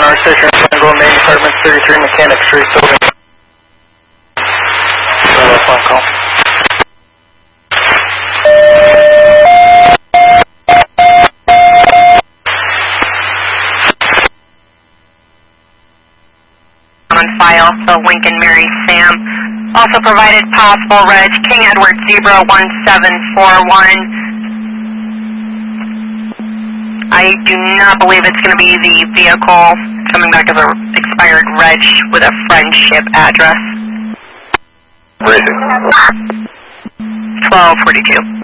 Power Station, Triangle, Main Department, 33 Mechanic Street, Building. Phone call. On file, so Lincoln Mary Sam. Also provided possible reg King Edward Zebra 1741. I do not believe it's going to be the vehicle coming back as a expired reg with a friendship address. Where is it? 1242.